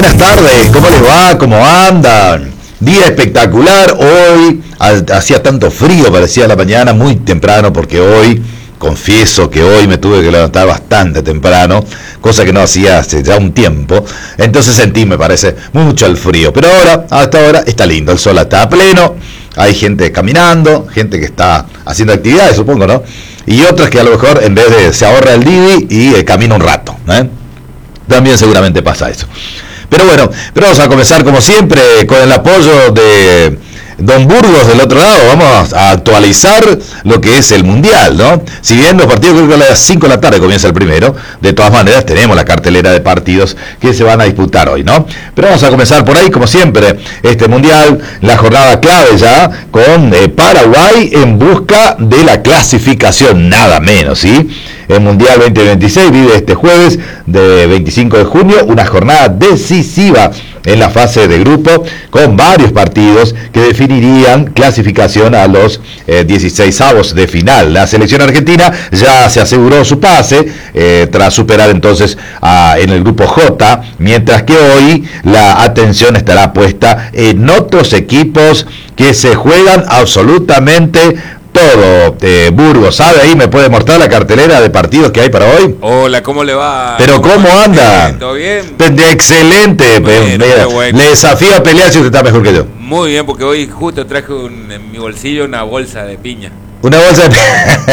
buenas tardes, ¿cómo les va? ¿Cómo andan? Día espectacular, hoy hacía tanto frío, parecía la mañana, muy temprano, porque hoy, confieso que hoy me tuve que levantar bastante temprano, cosa que no hacía hace ya un tiempo, entonces sentí, me parece, mucho el frío, pero ahora, hasta ahora, está lindo, el sol está a pleno, hay gente caminando, gente que está haciendo actividades, supongo, ¿no? Y otras que a lo mejor, en vez de, se ahorra el Didi y camina un rato, ¿eh? También seguramente pasa eso. Pero bueno, pero vamos a comenzar como siempre con el apoyo de Don Burgos del otro lado. Vamos a actualizar lo que es el Mundial, ¿no? Si bien los partidos creo que a las 5 de la tarde comienza el primero, de todas maneras tenemos la cartelera de partidos que se van a disputar hoy, ¿no? Pero vamos a comenzar por ahí, como siempre, este Mundial, la jornada clave ya, con Paraguay en busca de la clasificación, nada menos, ¿sí? El Mundial 2026 vive este jueves de 25 de junio una jornada decisiva en la fase de grupo con varios partidos que definirían clasificación a los 16avos de final. La selección argentina ya se aseguró su pase tras superar entonces en el grupo J, mientras que hoy la atención estará puesta en otros equipos que se juegan absolutamente todo. Burgos, ¿sabe ahí? ¿Me puede mostrar la cartelera de partidos que hay para hoy? Hola, ¿cómo le va? ¿Pero cómo anda? ¿Todo bien? Excelente. Bueno. Le desafío a pelear si usted está mejor que yo. Muy bien, porque hoy justo traje en mi bolsillo una bolsa de piña. Una bolsa de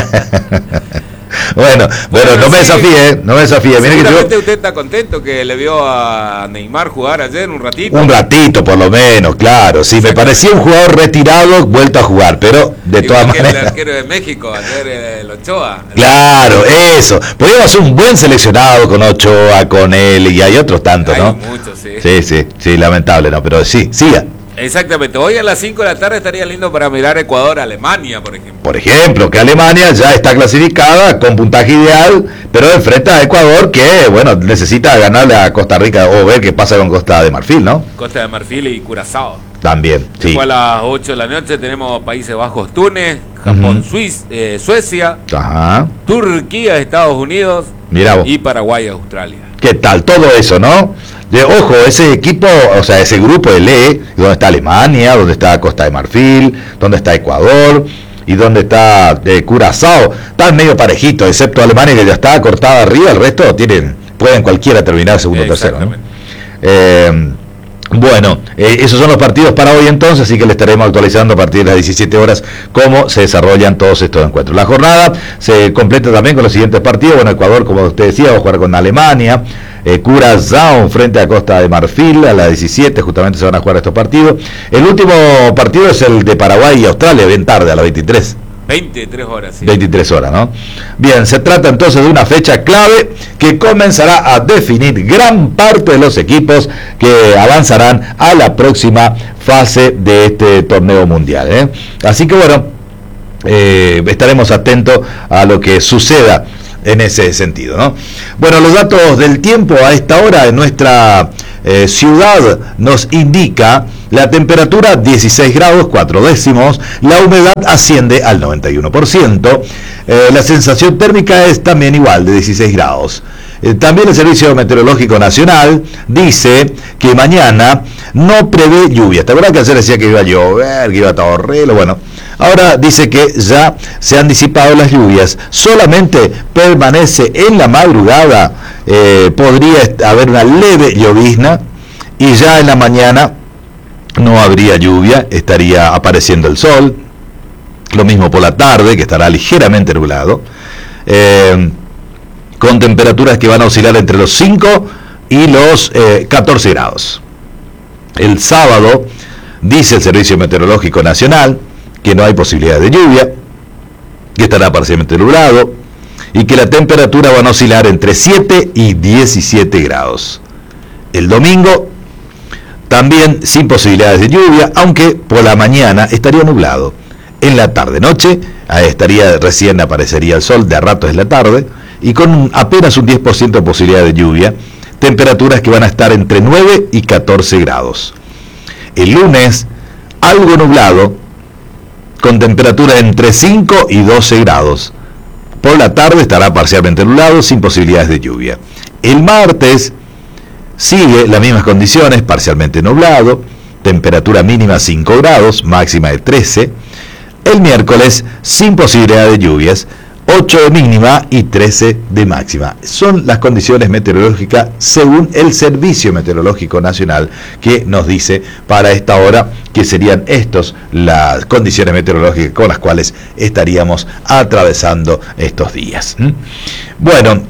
Bueno, no me desafíe, no me desafíe. Seguramente usted está contento que le vio a Neymar jugar ayer un ratito. Un ratito, por lo menos, claro. Sí, me parecía un jugador retirado, vuelto a jugar, pero de todas maneras. El arquero de México, ayer el Ochoa. Claro, eso. Podríamos ser un buen seleccionado con Ochoa, con él, y hay otros tantos, ¿no? Hay muchos, sí. Sí, lamentable, ¿no? Pero sí, siga. Exactamente, hoy a las 5 de la tarde estaría lindo para mirar Ecuador-Alemania, por ejemplo. Por ejemplo, que Alemania ya está clasificada con puntaje ideal, pero enfrenta a Ecuador que, bueno, necesita ganarle a Costa Rica o ver qué pasa con Costa de Marfil, ¿no? Costa de Marfil y Curazao. También, sí. Después a las 8 de la noche tenemos Países Bajos, Túnez, Japón, Suecia, Turquía, Estados Unidos, Mirá vos. Y Paraguay, Australia. ¿Qué tal? Todo eso, ¿no? Ojo, ese equipo, o sea, ese grupo de E, donde está Alemania, donde está Costa de Marfil, donde está Ecuador y donde está Curazao, están medio parejitos, excepto Alemania que ya está cortada arriba, el resto pueden cualquiera terminar segundo o tercero, ¿no? Bueno, esos son los partidos para hoy entonces, así que le estaremos actualizando a partir de las 17 horas cómo se desarrollan todos estos encuentros. La jornada se completa también con los siguientes partidos. Bueno, Ecuador, como usted decía, va a jugar con Alemania. Curazao frente a Costa de Marfil a las 17, justamente se van a jugar estos partidos. El último partido es el de Paraguay y Australia, bien tarde, a las 23. 23 horas, sí. 23 horas, ¿no? Bien, se trata entonces de una fecha clave que comenzará a definir gran parte de los equipos que avanzarán a la próxima fase de este torneo mundial, ¿eh? Así que bueno, estaremos atentos a lo que suceda en ese sentido, ¿no? Bueno, los datos del tiempo a esta hora en nuestra ciudad nos indica la temperatura 16 grados 4 décimos, la humedad asciende al 91%, la sensación térmica es también igual de 16 grados. También el Servicio Meteorológico Nacional dice que mañana no prevé lluvia. ¿Te acuerdas que ayer decía que iba a llover, que iba a estar horrible? Bueno, ahora dice que ya se han disipado las lluvias, solamente permanece en la madrugada, podría haber una leve llovizna y ya en la mañana no habría lluvia, estaría apareciendo el sol, lo mismo por la tarde, que estará ligeramente nublado, con temperaturas que van a oscilar entre los 5 y los 14 grados. El sábado, dice el Servicio Meteorológico Nacional, que no hay posibilidad de lluvia, que estará parcialmente nublado, y que la temperatura va a oscilar entre 7 y 17 grados. El domingo, también sin posibilidades de lluvia, aunque por la mañana estaría nublado. En la tarde-noche, recién aparecería el sol, de a ratos es la tarde, y con apenas un 10% de posibilidad de lluvia, temperaturas que van a estar entre 9 y 14 grados. El lunes, algo nublado, con temperatura entre 5 y 12 grados. Por la tarde estará parcialmente nublado, sin posibilidades de lluvia. El martes, sigue las mismas condiciones, parcialmente nublado, temperatura mínima 5 grados, máxima de 13. El miércoles, sin posibilidad de lluvias, 8 de mínima y 13 de máxima. Son las condiciones meteorológicas según el Servicio Meteorológico Nacional, que nos dice para esta hora que serían estas las condiciones meteorológicas con las cuales estaríamos atravesando estos días. Bueno,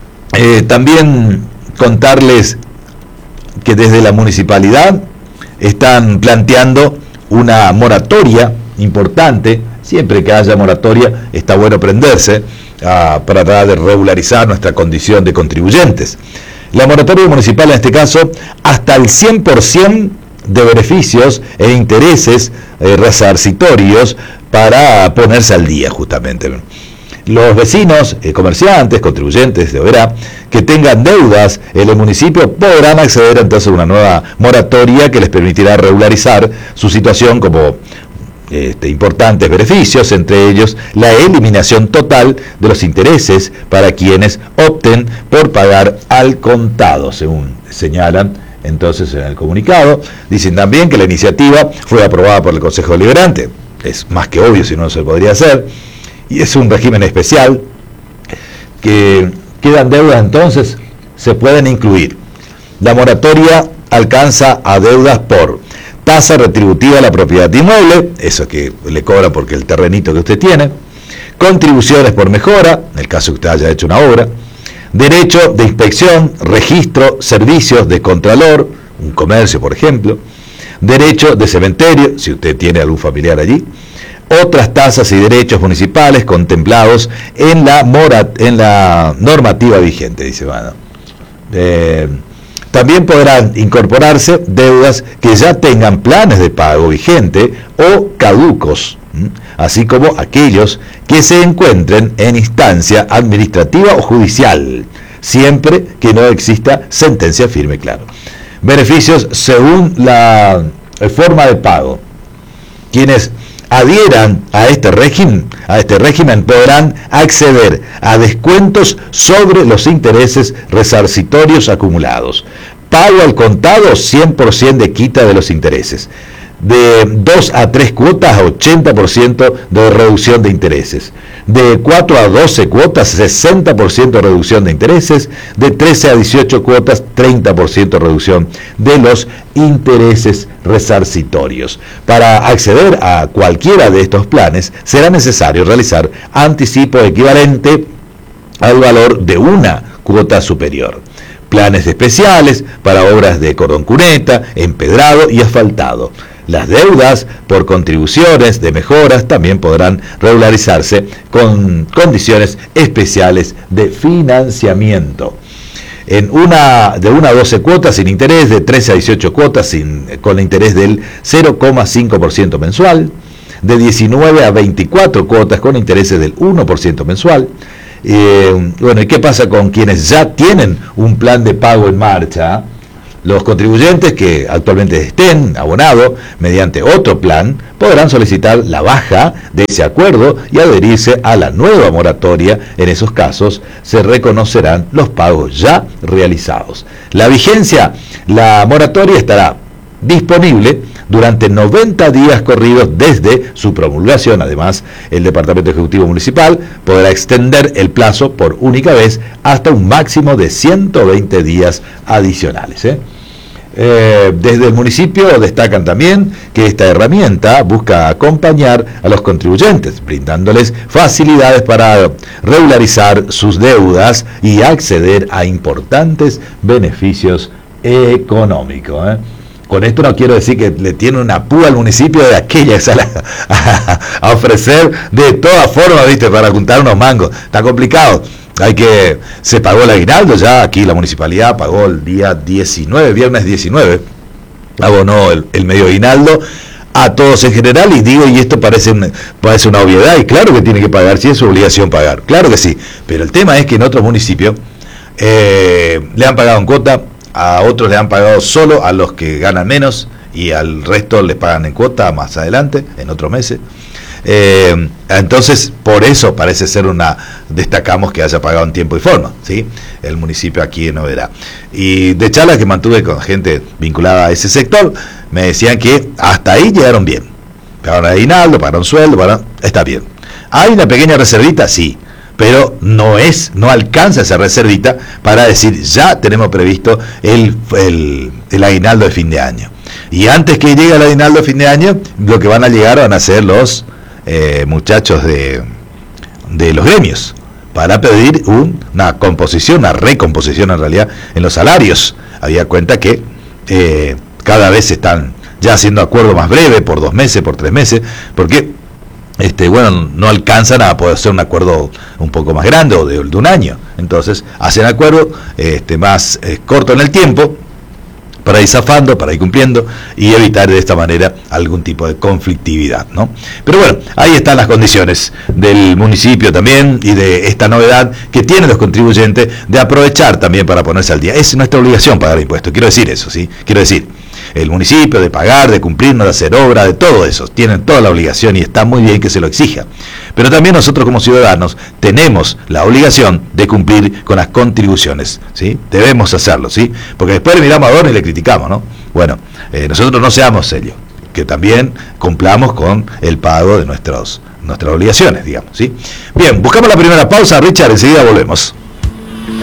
también contarles que desde la municipalidad están planteando una moratoria importante. Siempre que haya moratoria está bueno prenderse para tratar de regularizar nuestra condición de contribuyentes. La moratoria municipal en este caso hasta el 100% de beneficios e intereses resarcitorios para ponerse al día justamente. Los vecinos, comerciantes, contribuyentes de OBRA que tengan deudas en el municipio podrán acceder entonces a una nueva moratoria que les permitirá regularizar su situación como importantes beneficios, entre ellos la eliminación total de los intereses para quienes opten por pagar al contado, según señalan entonces en el comunicado. Dicen también que la iniciativa fue aprobada por el Consejo Deliberante, es más que obvio si no se podría hacer, y es un régimen especial que quedan deudas entonces, se pueden incluir. La moratoria alcanza a deudas por tasa retributiva a la propiedad inmueble, eso que le cobra porque el terrenito que usted tiene, contribuciones por mejora, en el caso que usted haya hecho una obra, derecho de inspección, registro, servicios de contralor, un comercio por ejemplo, derecho de cementerio, si usted tiene algún familiar allí, otras tasas y derechos municipales contemplados en la normativa vigente, dice, bueno. También podrán incorporarse deudas que ya tengan planes de pago vigente o caducos, así como aquellos que se encuentren en instancia administrativa o judicial, siempre que no exista sentencia firme, claro. Beneficios según la forma de pago. Quienes adhieran a este régimen podrán acceder a descuentos sobre los intereses resarcitorios acumulados, pago al contado 100% de quita de los intereses, de 2 a 3 cuotas 80% de reducción de intereses, de 4 a 12 cuotas 60% de reducción de intereses, de 13 a 18 cuotas 30% reducción de los intereses resarcitorios. Para acceder a cualquiera de estos planes será necesario realizar anticipo equivalente al valor de una cuota superior. Planes especiales para obras de cordón cuneta, empedrado y asfaltado. Las deudas por contribuciones de mejoras también podrán regularizarse con condiciones especiales de financiamiento. De 1 a 12 cuotas sin interés, de 13 a 18 cuotas con interés del 0,5% mensual, de 19 a 24 cuotas con intereses del 1% mensual. Bueno, ¿y qué pasa con quienes ya tienen un plan de pago en marcha? Los contribuyentes que actualmente estén abonados mediante otro plan podrán solicitar la baja de ese acuerdo y adherirse a la nueva moratoria. En esos casos se reconocerán los pagos ya realizados. La vigencia, la moratoria estará disponible durante 90 días corridos desde su promulgación. Además, el Departamento Ejecutivo Municipal podrá extender el plazo por única vez hasta un máximo de 120 días adicionales. Desde el municipio destacan también que esta herramienta busca acompañar a los contribuyentes, brindándoles facilidades para regularizar sus deudas y acceder a importantes beneficios económicos. Con esto no quiero decir que le tiene una púa al municipio de aquella que sale a ofrecer de todas formas, ¿viste? Para juntar unos mangos. Está complicado. Se pagó el aguinaldo ya, aquí la municipalidad pagó el día 19, viernes 19, abonó el medio aguinaldo a todos en general, y esto parece una obviedad, y claro que tiene que pagar, si es su obligación pagar, claro que sí, pero el tema es que en otros municipios le han pagado en cuota, a otros le han pagado solo a los que ganan menos, y al resto les pagan en cuota más adelante, en otros meses. Entonces, por eso parece ser destacamos que haya pagado en tiempo y forma, ¿sí? El municipio aquí en Oberá. Y de charlas que mantuve con gente vinculada a ese sector, me decían que hasta ahí llegaron bien. Pagaron aguinaldo, pagaron sueldo, está bien. ¿Hay una pequeña reservita? Sí. Pero no alcanza esa reservita para decir, ya tenemos previsto el aguinaldo de fin de año. Y antes que llegue el aguinaldo de fin de año, lo que van a ser los muchachos de los gremios, para pedir una recomposición en realidad en los salarios. Había cuenta que cada vez están ya haciendo acuerdos más breves, por 2 meses, por 3 meses, porque no alcanzan a poder hacer un acuerdo un poco más grande o de un año. Entonces hacen acuerdos más corto en el tiempo, para ir zafando, para ir cumpliendo y evitar de esta manera algún tipo de conflictividad, ¿no? Pero bueno, ahí están las condiciones del municipio también y de esta novedad que tienen los contribuyentes de aprovechar también para ponerse al día. Es nuestra obligación pagar impuestos, quiero decir eso, ¿sí? Quiero decir, el municipio de pagar, de cumplir, de hacer obra, de todo eso, tienen toda la obligación y está muy bien que se lo exija. Pero también nosotros como ciudadanos tenemos la obligación de cumplir con las contribuciones, ¿sí? Debemos hacerlo, ¿sí? Porque después le miramos a Adorno y le criticamos, ¿no? Bueno, nosotros no seamos serios, que también cumplamos con el pago de nuestras obligaciones, digamos, ¿sí? Bien, buscamos la primera pausa, Richard, enseguida volvemos.